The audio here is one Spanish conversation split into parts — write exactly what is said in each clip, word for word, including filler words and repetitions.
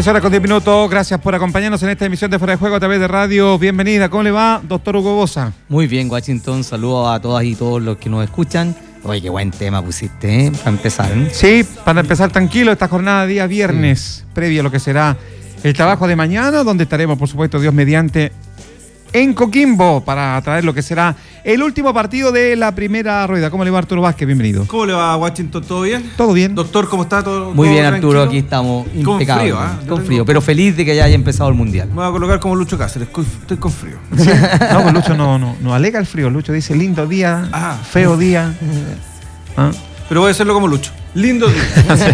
tres horas con diez minutos, gracias por acompañarnos en esta emisión de Fuera de Juego a través de radio. Bienvenida, ¿cómo le va, doctor Hugo Boza? Muy bien, Washington, saludos a todas y todos los que nos escuchan. Oye, qué buen tema pusiste, ¿eh? Para empezar, ¿eh? Sí, para empezar tranquilo esta jornada día viernes, sí. Previo a lo que será el trabajo de mañana, donde estaremos, por supuesto, Dios mediante, en Coquimbo para traer lo que será el último partido de la primera rueda. ¿Cómo le va, Arturo Vázquez? Bienvenido. ¿Cómo le va, Washington? ¿Todo bien? Todo bien. Doctor, ¿cómo está? ¿Todo Muy todo bien, Arturo, tranquilo? aquí estamos con impecables. Frío, ¿eh? Con tengo... frío, pero feliz de que ya haya empezado el Mundial. Me voy a colocar como Lucho Cáceres, estoy con frío. ¿Sí? No, pues Lucho no, no, no alega el frío. Lucho dice lindo día, ah. feo día. ¿Ah? Pero voy a hacerlo como Lucho. Lindo día.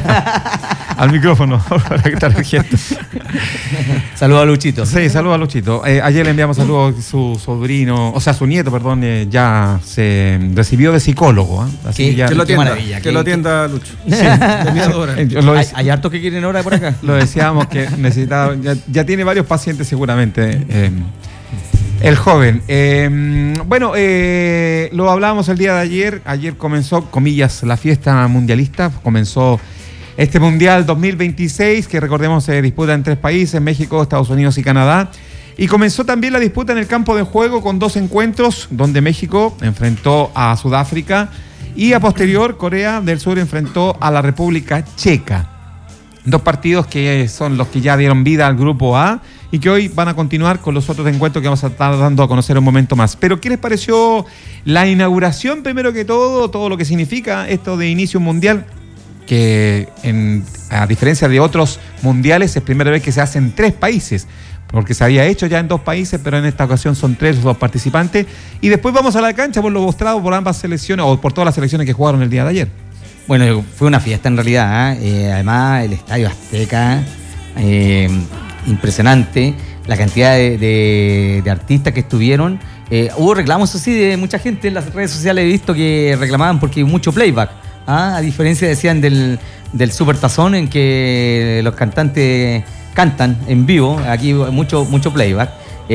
Al micrófono, para que está el gesto. Saludos a Luchito. Sí, saludos a Luchito. Eh, ayer le enviamos saludos a su sobrino, o sea, su nieto, perdón, eh, ya se recibió de psicólogo. ¿eh? Así ¿Qué? que, ya, que lo atienda, maravilla, que ¿qué? lo atienda Lucho. Sí. Eh, lo ¿Hay, es, hay hartos que quieren hora por acá? Lo decíamos que necesitaba, ya, ya tiene varios pacientes seguramente. Eh, El joven. Eh, bueno, eh, lo hablábamos el día de ayer. Ayer comenzó, comillas, la fiesta mundialista. Comenzó este Mundial dos mil veintiséis, que recordemos se disputa en tres países, México, Estados Unidos y Canadá. Y comenzó también la disputa en el campo de juego con dos encuentros, donde México enfrentó a Sudáfrica y a posterior Corea del Sur enfrentó a la República Checa. Dos partidos que son los que ya dieron vida al Grupo A y que hoy van a continuar con los otros encuentros que vamos a estar dando a conocer un momento más. Pero ¿qué les pareció la inauguración, primero que todo, todo lo que significa esto de inicio mundial? Que en, a diferencia de otros mundiales es primera vez que se hace en tres países, porque se había hecho ya en dos países, pero en esta ocasión son tres los participantes. Y después vamos a la cancha por lo mostrado por ambas selecciones, o por todas las selecciones que jugaron el día de ayer. Bueno, fue una fiesta en realidad, ¿eh? Eh, además el Estadio Azteca, eh, impresionante, la cantidad de, de, de artistas que estuvieron. Eh, hubo reclamos, eso sí, de mucha gente en las redes sociales, he visto que reclamaban porque mucho playback, ¿ah? A diferencia, decían, del, del Supertazón, en que los cantantes cantan en vivo, aquí mucho, mucho playback.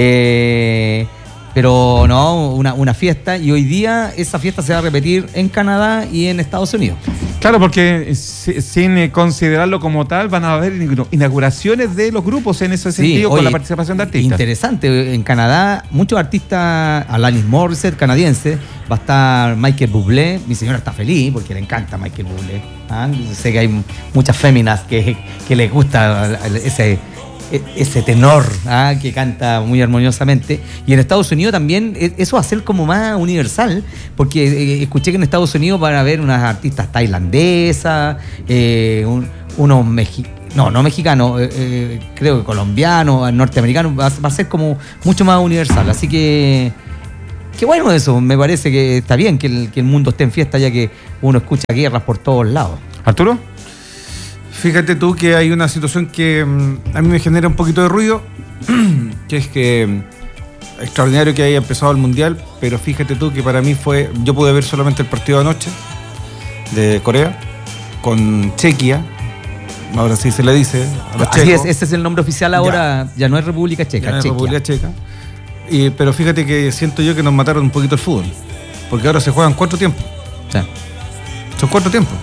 Eh, Pero no, una, una fiesta, y hoy día esa fiesta se va a repetir en Canadá y en Estados Unidos. Claro, porque sin considerarlo como tal, van a haber inauguraciones de los grupos en ese sentido, sí, oye, con la participación de artistas. Interesante, en Canadá, muchos artistas, Alanis Morissette, canadiense, va a estar Michael Bublé, mi señora está feliz porque le encanta Michael Bublé. ¿Ah? Sé que hay muchas féminas que, que les gusta ese... ese tenor, ¿ah? Que canta muy armoniosamente. Y en Estados Unidos también eso va a ser como más universal, porque eh, escuché que en Estados Unidos van a haber unas artistas tailandesas, eh, un, unos mexicanos, no, no mexicanos, eh, eh, creo que colombianos, norteamericanos, va, va a ser como mucho más universal. Así que qué bueno eso, me parece que está bien que el, que el mundo esté en fiesta, ya que uno escucha guerras por todos lados. ¿Arturo? Fíjate tú que hay una situación que um, a mí me genera un poquito de ruido, que es que um, extraordinario que haya empezado el Mundial, pero fíjate tú que para mí fue, yo pude ver solamente el partido de anoche de Corea con Chequia, ahora sí se le dice a los Así checos. es, ese es el nombre oficial ahora, ya, ya no es República Checa, ya no es Chequia. República Checa. Y, pero fíjate que siento yo que nos mataron un poquito el fútbol, porque ahora se juegan cuatro tiempos. Sí. Son cuatro tiempos.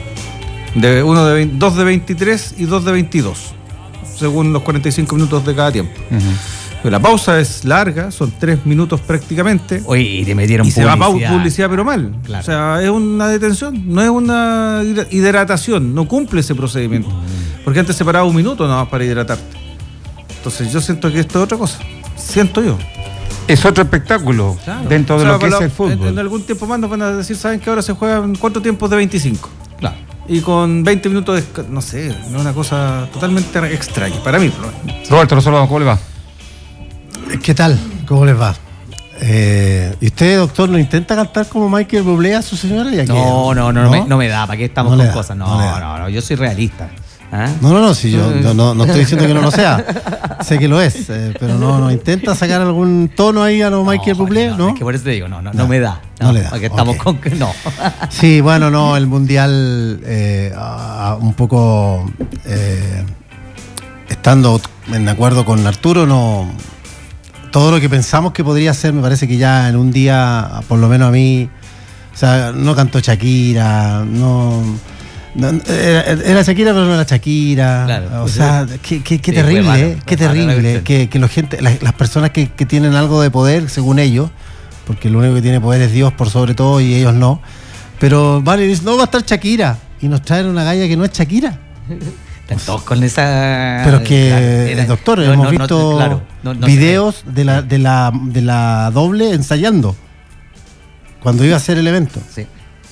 De uno de veinte, dos de veintitrés y dos de veintidós, según los cuarenta y cinco minutos de cada tiempo. Uh-huh. Pero la pausa es larga, son tres minutos prácticamente. Oye, y te metieron y publicidad. se va publicidad, pero mal. Claro. O sea, es una detención, no es una hidratación, no cumple ese procedimiento. Uh-huh. Porque antes se paraba un minuto nada más para hidratarte. Entonces yo siento que esto es otra cosa. Siento yo. Es otro espectáculo, claro, dentro de o sea, lo que es el fútbol. En, en algún tiempo más nos van a decir, ¿saben que ahora se juegan cuatro tiempos de veinticinco? Claro. Y con veinte minutos de... No sé, es una cosa totalmente extraña, para mí. Roberto, nosotros, ¿cómo le va? ¿Qué tal? ¿Cómo les va? Eh, ¿Y usted, doctor, no intenta cantar como Michael Bublé a su señora? ¿Y no, no, no, no, no, me, no me da, ¿para qué estamos no con cosas? No, no, no, no, yo soy realista. ¿Ah? No, no, no, si yo no, no, no estoy diciendo que no lo sea, sé que lo es, eh, pero no, no intenta sacar algún tono ahí a lo Michael no, Bublé, no, ¿no? Es que por eso te digo, no, no, no, no me da. No, no le da. Porque estamos okay. con que no. Sí, bueno, no, el Mundial eh, a, a un poco eh, estando en acuerdo con Arturo, no todo lo que pensamos que podría ser, me parece que ya en un día, por lo menos a mí, o sea, no cantó Shakira, no... No, era, era Shakira, pero no era Shakira. Claro. O sea, qué, qué, qué Sí, terrible, fue malo, ¿eh? Qué fue malo la terrible. cuestión. Que, que la gente, las, las personas que, que tienen algo de poder, según ellos, porque lo único que tiene poder es Dios por sobre todo y ellos no. Pero vale, dice, no va a estar Shakira. Y nos traen una galla que no es Shakira. Están todos con esa. Pero es que, claro, era- doctor, no, hemos no, no, visto claro, no, no videos de la, de, la, de la doble ensayando cuando iba a hacer el evento. Sí.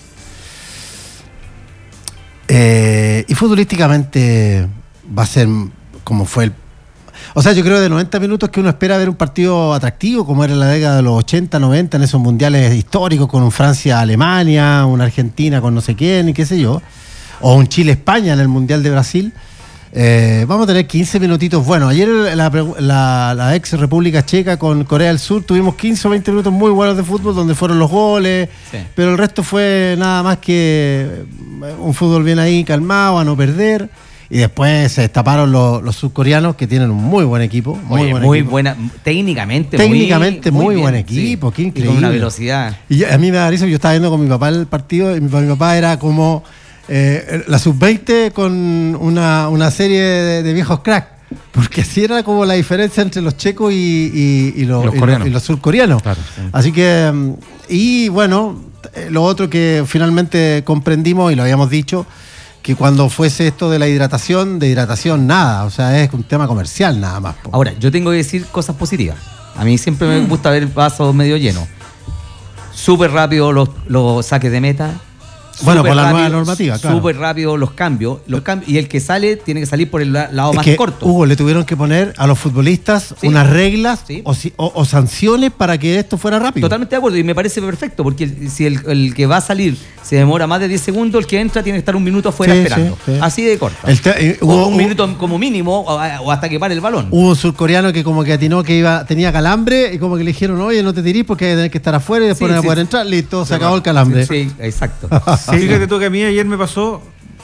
Eh, y futbolísticamente va a ser como fue el... O sea, yo creo de noventa minutos que uno espera ver un partido atractivo, como era en la década de los ochenta, noventa, en esos mundiales históricos, con un Francia-Alemania, una Argentina con no sé quién y qué sé yo, o un Chile-España en el Mundial de Brasil. Eh, vamos a tener quince minutitos. Bueno, ayer la, la, la ex República Checa con Corea del Sur tuvimos quince o veinte minutos muy buenos de fútbol donde fueron los goles, Sí. pero el resto fue nada más que un fútbol bien ahí, calmado, a no perder. Y después se destaparon los, los surcoreanos, que tienen un muy buen equipo. Muy, Oye, buen muy equipo. buena, técnicamente, Técnicamente muy, bien, buen equipo, qué Y increíble. con una velocidad. Y a mí me da risa, yo estaba viendo con mi papá el partido y mi, mi papá era como eh, la sub veinte con una, una serie de, de viejos cracks. Porque así era como la diferencia entre los checos y, y, y, los, Los y coreanos. y los surcoreanos. Claro, sí. Así que, mm, y bueno, eh, lo otro que finalmente comprendimos y lo habíamos dicho, que cuando fuese esto de la hidratación, de hidratación nada, o sea, es un tema comercial nada más. po. Ahora, yo tengo que decir cosas positivas. A mí siempre me gusta ver el vaso medio lleno. Súper rápido los, los saques de meta. Bueno, súper por la rápido, nueva normativa, claro. Súper rápido los cambios, los cambios. Y el que sale tiene que salir por el la- lado Es más que, corto. Hugo, le tuvieron que poner a los futbolistas Sí. unas reglas Sí. o, si- o- o sanciones para que esto fuera rápido. Totalmente de acuerdo y me parece perfecto porque el- si el, el que va a salir se demora más de diez segundos, el que entra tiene que estar un minuto afuera Sí, esperando. sí, sí. Así de corto. El te- eh, O hubo- un hubo- minuto como mínimo o, o hasta que pare el balón. Hubo un surcoreano que como que atinó que iba tenía calambre y como que le dijeron, oye, no te tirís porque hay que tener que estar afuera y después Sí, no vas a sí. poder entrar. Listo, se acabó el calambre. Sí, exacto. Sí, fíjate tú que a mí ayer me pasó,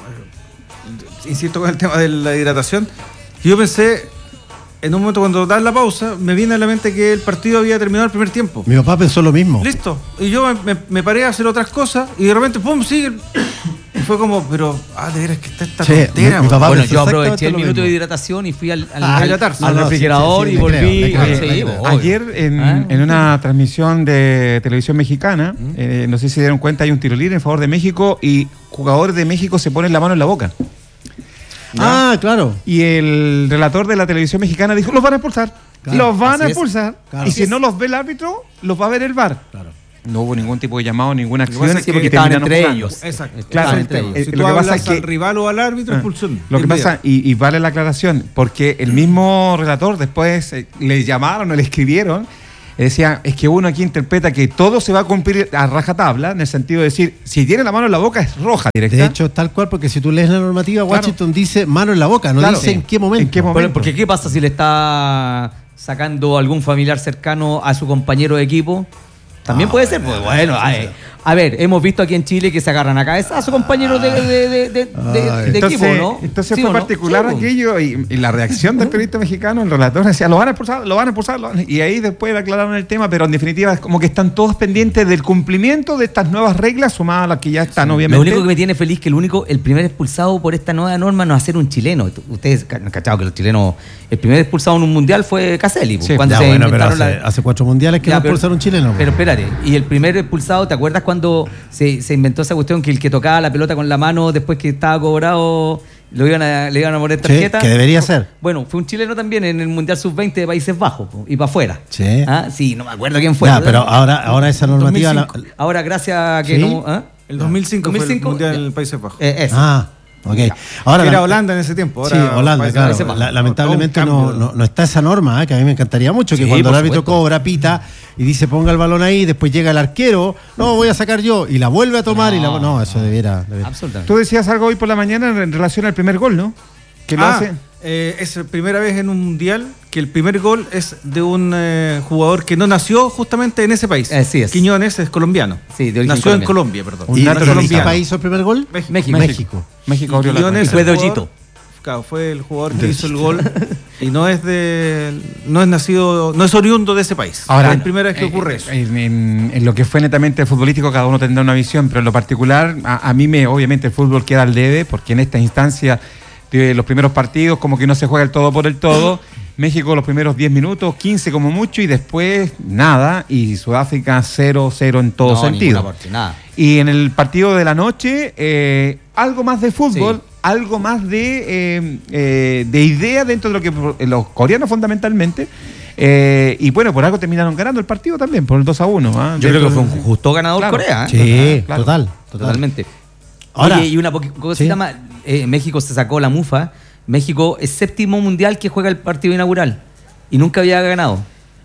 eh, insisto con el tema de la hidratación, que yo pensé, en un momento cuando dan la pausa, me viene a la mente que el partido había terminado el primer tiempo. Mi papá pensó lo mismo. Listo. Y yo me, me- me paré a hacer otras cosas y de repente, ¡pum!, sigue. el- Y fue como, pero, ah, de veras que está esta Sí, tontera. mi- mi weón. papá Bueno, pensó yo aproveché exactamente el lo minuto mismo. de hidratación y fui al, al, Ah, al- hidratarse. al No, no, sí, refrigerador sí, sí, y le volví. creo, le creo, Sí, le creo. obvio. Ayer en, Ah. en una transmisión de televisión mexicana, eh, no sé si se dieron cuenta, hay un tiro libre en favor de México y jugadores de México se ponen la mano en la boca. Ah, claro. Y el relator de la televisión mexicana dijo, los van a expulsar. Claro, los van así a es. expulsar. Claro. Y Así si es. no los ve el árbitro, los va a ver el V A R. Claro. No hubo ningún tipo de llamado, ninguna Lo que acción. pasa es Sí, que porque y estaban terminaron entre jugando. ellos. Exacto. Claro, Ese es el entre- tema. eh, Si lo tú que pasa hablas es que- al rival o al árbitro, Ah. expulsión. Lo que Inmediato. pasa, y, y vale la aclaración, porque el mismo relator después eh, le llamaron o le escribieron, eh, decía, es que uno aquí interpreta que todo se va a cumplir a rajatabla, en el sentido de decir, si tiene la mano en la boca es roja directa. De hecho, tal cual, porque si tú lees la normativa, Claro. Washington dice mano en la boca, no Claro. dice en Sí. qué momento. ¿En qué momento? Pero, porque ¿qué pasa si le está sacando algún familiar cercano a su compañero de equipo? También Ah, puede ser. bueno, Pues bueno, sí, a, sí. ver, a ver, hemos visto aquí en Chile que se agarran a cabeza a sus compañeros de, de, de, de- de- Ay. de entonces, equipo, ¿no? entonces ¿Sí fue o no? particular Sí, pues. aquello y, y la reacción del periodista mexicano, el relator decía, lo van a expulsar, lo van a expulsar, lo van a-". Y ahí después aclararon el tema, pero en definitiva es como que están todos pendientes del cumplimiento de estas nuevas reglas sumadas a las que ya están, Lo obviamente. único que me tiene feliz es que el único, el primer expulsado por esta nueva norma no va a ser un chileno. Ustedes han cachado que los chilenos, el primer expulsado en un mundial fue Caselli, pues, Sí, cuando Ya, se bueno, pero inventaron hace, la- hace cuatro mundiales que Ya, no pero- expulsaron un chileno. Pero po. espérate, y el primer expulsado, ¿te acuerdas cuando se, se inventó esa cuestión que el que tocaba la pelota con la mano después que estaba cobrado lo iban a, le iban a poner Sí, tarjeta? que debería ser. Bueno, fue un chileno también en el Mundial sub veinte de Países Bajos po, y para afuera. Sí. Ah, sí, no me acuerdo quién fue. Ya, ¿verdad? pero ahora, ahora esa normativa. la- dos mil cinco. Ahora, gracias a que ¿Sí? no. ¿ah? El dos mil cinco, fue el ¿dos mil cinco? Mundial Ya. en el Países Bajos. Eh, ese. Ah, ok. Ahora, Que era la- Holanda en ese tiempo. Sí, Ahora Holanda, Países claro. Bajos. La- lamentablemente Todo un no, cambio. no, no está esa norma, ¿eh? Que a mí me encantaría mucho, que Sí, cuando el por árbitro supuesto. cobra, pita y dice ponga el balón ahí, después llega el arquero, no, voy a sacar yo, y la vuelve a tomar y la... No, No, eso no. debiera... debiera. Absolutamente. Tú decías algo hoy por la mañana en relación al primer gol, ¿no? Que lo Ah, hace. eh, es la primera vez en un mundial que el primer gol es de un eh, jugador que no nació justamente en ese país. Así es. Quiñones es colombiano. Sí, de origen nació en colombiano. Colombia, perdón. ¿Y Un y dato qué colombiano. país hizo el primer gol? México. México. México. México abrió la Quiñones Y fue el de jugador- Ollito. Claro, fue el jugador que hizo el gol y no es de no es nacido, no es oriundo de ese país. Ahora, es la primera vez que eh, ocurre eso. En, en- en lo que fue netamente futbolístico, cada uno tendrá una visión, pero en lo particular, a, a mí me, obviamente el fútbol queda al debe, porque en esta instancia, de los primeros partidos, como que no se juega el todo por el todo. México los primeros diez minutos, quince como mucho, y después nada, y Sudáfrica cero cero en todo No, sentido. ninguna parte, nada. Y en el partido de la noche, eh, algo más de fútbol, Sí. algo más de, eh, eh, de idea dentro de lo que eh, los coreanos fundamentalmente. eh, y bueno, por algo terminaron ganando el partido también, por el dos a uno. ¿ah? Yo creo Dentro que fue de- un justo ganador Claro. Corea. ¿eh? Sí, claro. total, total. Totalmente. Ahora- Oye, y una poqu- cosita Sí. más. Eh, México se sacó la mufa. México es séptimo mundial que juega el partido inaugural. Y nunca había ganado.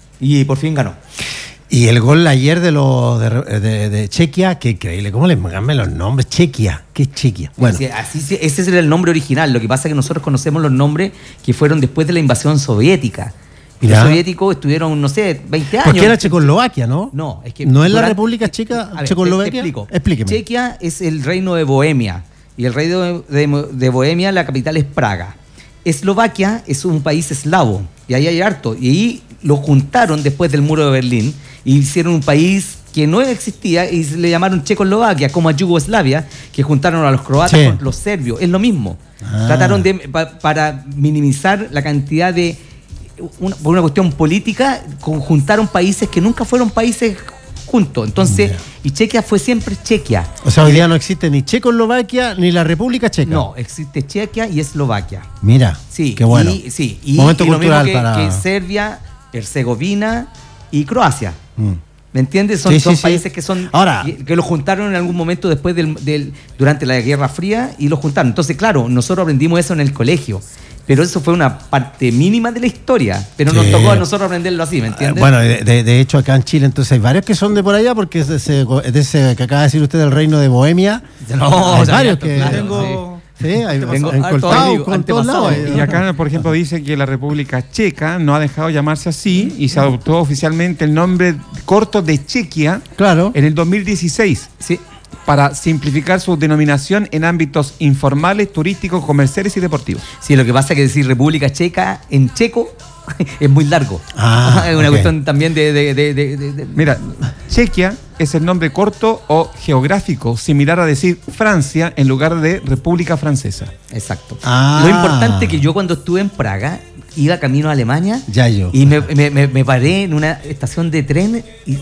Y por fin ganó. Y el gol ayer de los de, de- de Chequia, qué increíble, ¿cómo les cambian los nombres? Chequia, ¿qué es Chequia? Bueno, Así, así se- ese era el nombre original. Lo que pasa es que nosotros conocemos los nombres que fueron después de la invasión soviética. Mirá. Los soviéticos estuvieron, no sé, veinte años. porque era Checoslovaquia, ¿no? No, es que. ¿No es la durante- República Checa, A ver, te- Checoslovaquia? Te explico. Explíqueme. Chequia es el reino de Bohemia. Y el reino de, de- de Bohemia, la capital es Praga. Eslovaquia es un país eslavo. Y ahí hay harto. Y ahí lo juntaron después del muro de Berlín. Y hicieron un país que no existía y se le llamaron Checoslovaquia, como a Yugoslavia, que juntaron a los croatas Sí. con los serbios. Es lo mismo. Ah. Trataron de, pa- para minimizar la cantidad de. Una, por una cuestión política, conjuntaron países que nunca fueron países juntos. Entonces, Ya. y Chequia fue siempre Chequia. O sea, hoy día no existe ni Checoslovaquia ni la República Checa. No, existe Chequia y Eslovaquia. Mira, Sí, qué bueno. Y, sí, y, Momento y lo mismo cultural que, para... que Serbia, Herzegovina y Croacia. Mm. ¿Me entiendes? Son, Sí, sí, son sí. países que son Ahora- que, que lo juntaron en algún momento después del, del durante la Guerra Fría y lo juntaron. Entonces, claro, nosotros aprendimos eso en el colegio, pero eso fue una parte mínima de la historia. Pero nos Sí. tocó a nosotros aprenderlo así, ¿me Eh, entiendes? Bueno, de, de- de hecho acá en Chile entonces hay varios que son de por allá porque es de ese, de ese que acaba de decir usted del reino de Bohemia. No, hay ya varios harto, que... claro, Tengo Sí, hay Tengo en harto Coltao, amigo, con todos antepasado. lados. Y acá, por ejemplo, dice que la República Checa no ha dejado llamarse así y se adoptó oficialmente el nombre corto de Chequia Claro. en el dos mil dieciséis Sí. para simplificar su denominación en ámbitos informales, turísticos, comerciales y deportivos. Sí, lo que pasa es que decir República Checa en checo es muy largo. Ah, es una ok. cuestión también de... de- de- de- de- de- Mira, Chequia es el nombre corto o geográfico, similar a decir Francia en lugar de República Francesa. Exacto. Ah. Lo importante es que yo cuando estuve en Praga iba camino a Alemania Ya yo. y me, me- me- me paré en una estación de tren y,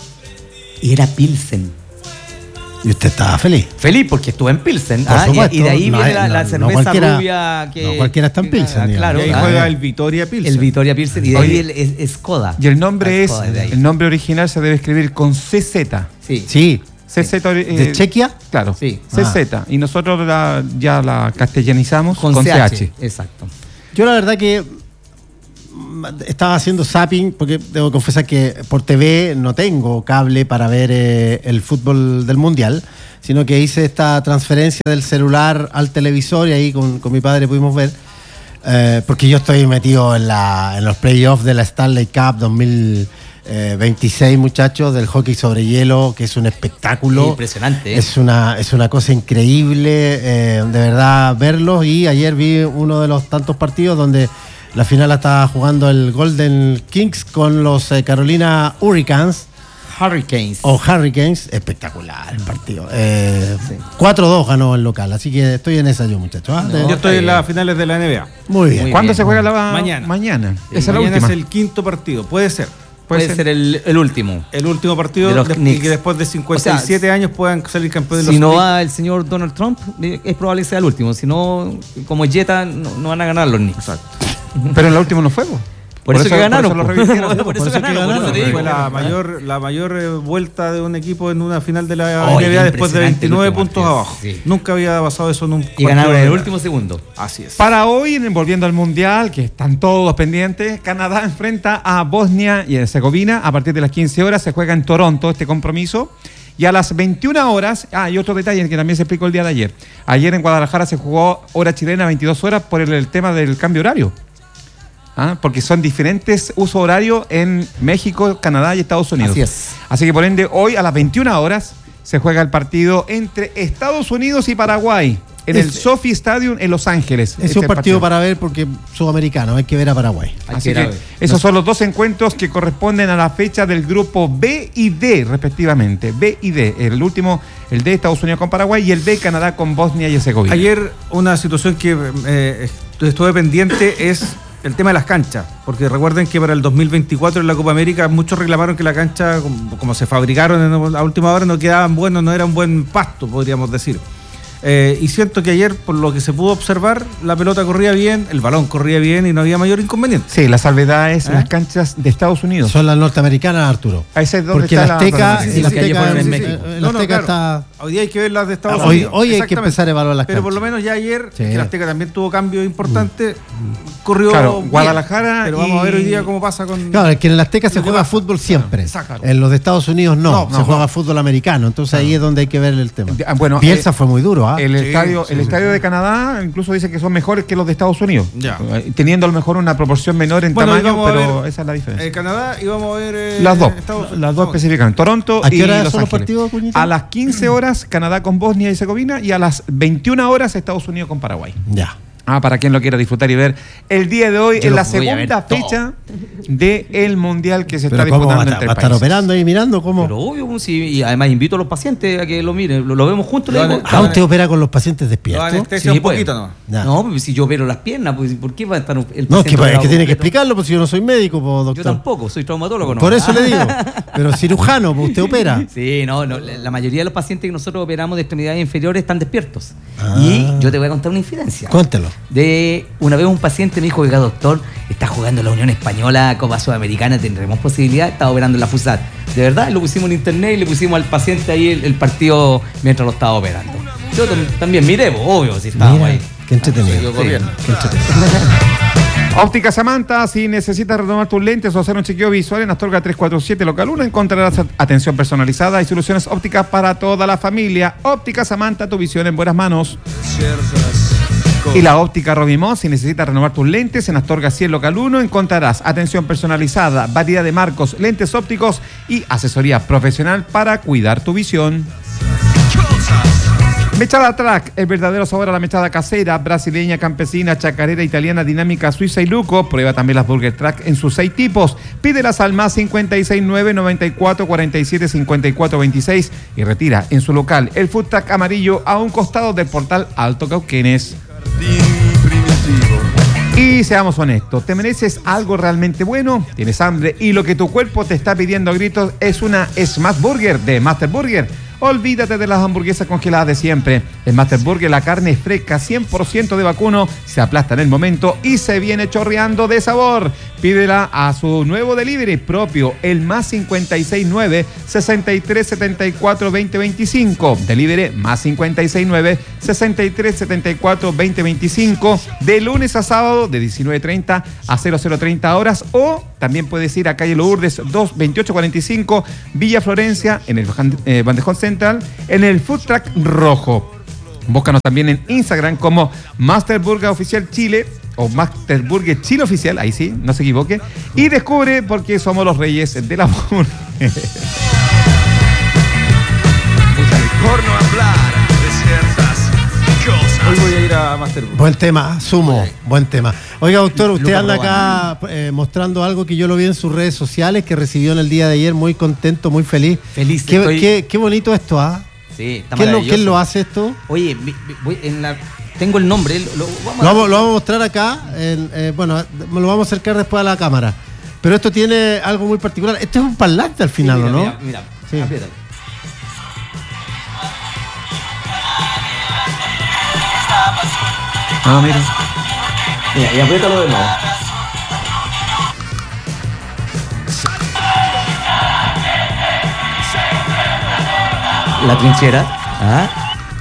y era Pilsen. Y usted estaba feliz. Feliz porque estuve en Pilsen. Por ah, y- supuesto. y, de ahí No, viene la, no, la no cerveza cualquiera- rubia que... no cualquiera está en que- Pilsen, ah, digamos. claro. Y ahí ah, juega el Vitoria Pilsen. el Vitoria Pilsen. Y de Oye, ahí el, es, es Skoda. Y el nombre Ah, es, Skoda de ahí. el nombre original se debe escribir con C Z. Sí. Sí. C Z eh, ¿De Chequia? Claro, Sí. C Z. Y nosotros la- ya la castellanizamos Con, con, C C H. H. Exacto. Yo la verdad que mm, estaba haciendo zapping, porque debo confesar que por T V no tengo cable para ver eh, el fútbol del Mundial, sino que hice esta transferencia del celular al televisor y ahí con, con mi padre pudimos ver, eh, porque yo estoy metido en, la, en los playoffs de la Stanley Cup dos mil veintiséis, muchachos, del hockey sobre hielo, que es un espectáculo. Impresionante. ¿eh? Es una, es una cosa increíble, eh, de verdad, verlos. Y ayer vi uno de los tantos partidos donde la final la estaba jugando el Golden Kings con los eh, Carolina Hurricanes Hurricanes. o Hurricanes. Espectacular el partido. Eh, Sí. cuatro dos ganó el local, así que estoy en esa yo, muchachos. ¿ah? No, De- Yo estoy en está las finales de la N B A. Muy bien. Muy ¿Cuándo bien. se juega la Mañana. Mañana. Sí, Esa es la mañana última. es el quinto partido. Puede ser. Puede, puede ser, el, el último. El último partido De los de- y Knicks. que después de cincuenta y siete O sea, años puedan salir campeones de Si los no Knicks. va el señor Donald Trump, eh, es probable que sea el último. Si no, como es Jetta, no, no van a ganar los Knicks. Exacto. Pero en la última no fue. po. Por, eso, que ganaron. Por eso lo po. revirtieron. por, eso Por eso que ganaron, por eso ganaron. te digo. Fue la mayor, la mayor eh, vuelta de un equipo en una final de la Oye, N B A después de impresionante el veintinueve último puntos partido. abajo. Sí. Nunca había pasado eso en un Y partido ganaron de en el N B A. último segundo. Así es. Para hoy, en- volviendo al Mundial, que están todos pendientes, Canadá enfrenta a Bosnia y Herzegovina. A partir de las quince horas se juega en Toronto este compromiso. Y a las veintiuna horas, ah, y otro detalle que también se explicó el día de ayer. Ayer en Guadalajara se jugó hora chilena veintidós horas por el, el tema del cambio horario. Ah, porque son diferentes usos horarios en México, Canadá y Estados Unidos. Así es. Así que por ende, hoy a las veintiuna horas se juega el partido entre Estados Unidos y Paraguay. en Es- el Sophie Stadium en Los Ángeles. Es Este un partido para ver porque sudamericano, hay que ver a Paraguay. Hay Así que ir a que ver. esos son los dos encuentros que corresponden a la fecha del grupo B y D, respectivamente. B y D. El último, el D, Estados Unidos con Paraguay, y el B, Canadá con Bosnia y Herzegovina. Ayer una situación que eh, estuve pendiente es el tema de las canchas, porque recuerden que para el dos mil veinticuatro en la Copa América muchos reclamaron que la cancha, como, como se fabricaron en la última hora, no quedaban buenos, no era un buen pasto, podríamos decir. Eh, y siento que ayer, por lo que se pudo observar, la pelota corría bien, el balón corría bien y no había mayor inconveniente. Sí, la salvedad es ¿Eh? las canchas de Estados Unidos. Son las norteamericanas, Arturo. A ese es donde Porque está el la Azteca, problemática. sí, el sí, que ayer Azteca, fueron en el- México. el No, no, Azteca claro. está. Hoy día hay que ver las de Estados Hoy, Unidos. hoy hay que Exactamente. empezar a evaluar las Pero por canchas. lo menos ya ayer, Sí. que el Azteca también tuvo cambios importantes, corrió Claro, bien. Guadalajara Pero vamos a ver y- hoy día cómo pasa con... Claro, es que en el Azteca se Lo que juega pasa. fútbol siempre. Exacto. En los de Estados Unidos no, No, se no, juega no. fútbol americano. Entonces ahí es donde hay que ver el tema. Ah, bueno, Bielsa eh, fue muy duro, ¿ah? El Sí, estadio, sí, el sí, estadio sí. de Canadá incluso dice que son mejores que los de Estados Unidos. Ya. Eh, Teniendo a lo mejor una proporción menor en Bueno, y tamaño, vamos a pero ver, esa es la diferencia. Eh, Canadá y vamos a ver... eh, las dos, Estados Unidos. las dos Vamos. especifican. Toronto ¿A qué y hora Los son los Ángeles. partidos, Cuñito? A las quince horas Canadá con Bosnia y Herzegovina y a las veintiuna horas Estados Unidos con Paraguay. Ya. Ah, para quien lo quiera disfrutar y ver el día de hoy Yo en lo la voy a ver segunda todo. fecha del Mundial que se Pero está ¿cómo va a disputando estar? entre ¿Va a estar países. operando ahí mirando? ¿Cómo? Pero obvio, pues, sí, y además invito a los pacientes a que lo miren, lo, lo vemos juntos. le Lo digo, van Ah, usted opera con los pacientes Lo despiertos. anestesia Sí, un pues. poquito nomás. Ya. No, pues si yo opero las piernas, pues ¿por qué va a estar el No, es paciente que, es operado que tiene que completo? explicarlo, porque yo no soy médico, pues, doctor. Yo tampoco, soy traumatólogo, ¿no? Por eso Ah. le digo. Pero cirujano, pues usted opera. Sí, no, no, la la mayoría de los pacientes que nosotros operamos de extremidades inferiores están despiertos. Ah. Y yo te voy a contar una infidencia. Cuéntelo. De una vez un paciente me dijo que, doctor, está jugando la Unión Española, Copa Sudamericana, tendremos posibilidad, estaba operando en la FUSAT. De verdad, lo pusimos en internet y le pusimos al paciente ahí el, el partido mientras lo estaba operando. Yo tam- también miré, pues, obvio, si estábamos Mira, ahí. qué entretenido. Seguido corriendo. Qué entretenido. Óptica Samantha, si necesitas renovar tus lentes o hacer un chequeo visual en Astorga trescientos cuarenta y siete local uno, encontrarás atención personalizada y soluciones ópticas para toda la familia. Óptica Samantha, tu visión en buenas manos. Y la óptica Robimón, si necesitas renovar tus lentes en Astorga cien local uno, encontrarás atención personalizada, variedad de marcos, lentes ópticos y asesoría profesional para cuidar tu visión. Mechada Track, el verdadero sabor a la mechada casera, brasileña, campesina, chacarera, italiana, dinámica, suiza y luco. Prueba también las Burger Track en sus seis tipos. Pídelas al más cincuenta y seis nueve, noventa y cuatro, cuarenta y siete, cincuenta y cuatro, veintiséis y retira en su local el Food Truck amarillo a un costado del portal Alto Cauquenes. Y seamos honestos, ¿te mereces algo realmente bueno? ¿Tienes hambre y lo que tu cuerpo te está pidiendo a gritos es una Smash Burger de Master Burger? Olvídate de las hamburguesas congeladas de siempre. En Master Burger la carne es fresca, cien por ciento de vacuno, se aplasta en el momento y se viene chorreando de sabor. Pídela a su nuevo delivery propio, el más cincuenta y seis nueve, sesenta y tres, setenta y cuatro, veinte, veinticinco. Delivery más cincuenta y seis nueve, sesenta y tres, setenta y cuatro, veinte, veinticinco. De lunes a sábado de diecinueve treinta a cero cero treinta horas, o también puedes ir a calle Lourdes dos veintiocho cuarenta y cinco, Villa Florencia, en el eh, Bandejón Central, en el Food Truck Rojo. Búscanos también en Instagram como Master Burger Oficial Chile o Master Burger Chile Oficial, ahí sí, no se equivoque, y descubre por qué somos los reyes de la burger. Por no hablar de ciertas cosas. Hoy voy a ir a Master Burger. Buen tema, sumo, buen tema. Oiga, doctor, usted Luca anda acá eh, mostrando algo que yo lo vi en sus redes sociales, que recibió en el día de ayer, muy contento, muy feliz. Feliz, Qué, estoy- qué- qué bonito esto, ¿ah? Sí, está ¿Quién, lo, maravilloso. quién lo hace esto? Oye, mi- mi- voy en la, tengo el nombre, lo, lo- vamos Lo a- vamos, lo vamos a mostrar acá, en, eh, bueno, lo vamos a acercar después a la cámara. Pero esto tiene algo muy particular. Esto es un parlante al Sí, final, mira, ¿o ¿no? Mira, mira, Sí. apriétalo. Ah, mira. Mira, y apriétalo de nuevo. La trinchera. ¿Ah?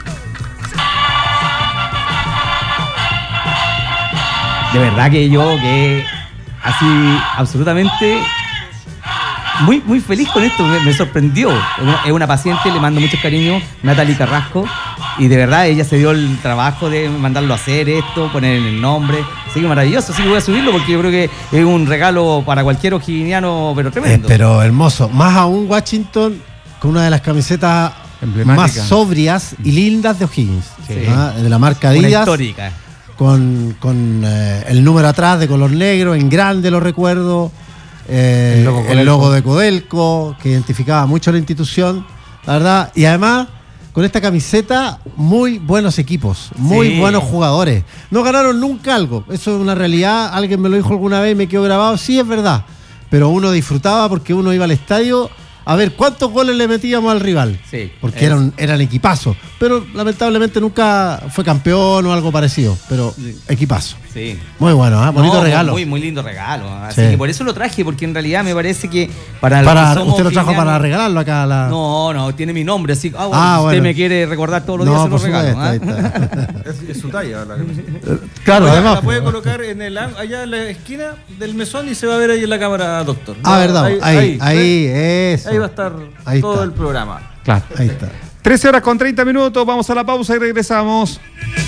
De verdad que yo que así absolutamente muy muy feliz con esto, me, me sorprendió. Es una, es una paciente, le mando mucho cariño, Natalie Carrasco, y de verdad ella se dio el trabajo de mandarlo a hacer esto, poner el nombre. Así que maravilloso, así que voy a subirlo porque yo creo que es un regalo para cualquier ojiguiniano, pero Eh, tremendo. pero hermoso. Más aún Washington con una de las camisetas Emblemática. más sobrias y lindas de O'Higgins. Sí. ¿Ah? De la marca Una Adidas. histórica. Con, con eh, el número atrás de color negro, en grande lo recuerdo. Eh, El logo el Codelco. logo de Codelco, que identificaba mucho la institución, la verdad. Y además, con esta camiseta, muy buenos equipos, muy Sí. buenos jugadores. No ganaron nunca algo, eso es una realidad. Alguien me lo dijo alguna vez y me quedó grabado. Sí, es verdad. Pero uno disfrutaba porque uno iba al estadio a ver cuántos goles le metíamos al rival. Sí. Porque Es- eran, eran equipazos. Pero lamentablemente nunca fue campeón o algo parecido. Pero equipazo. Sí. Muy bueno, ¿eh? Bonito No, regalo. Muy, muy lindo regalo. Así Sí. que por eso lo traje, porque en realidad me parece que para, los Para, que somos usted lo trajo filianos- para regalarlo acá a la. No, no, tiene mi nombre, así que ah, bueno, Ah, si usted bueno. me quiere recordar todos los No, días, se lo por regalo. supuesto, ¿ah? ahí está. Es, es su talla la camiseta. Claro, la, además. la puede colocar en el, an- allá en la esquina del mesón y se va a ver ahí en la cámara, doctor. Ah, No, verdad. Ahí, ahí, ahí, eso. ahí va a estar Ahí todo está. el programa. Claro. Ahí está. trece horas con treinta minutos, vamos a la pausa y regresamos.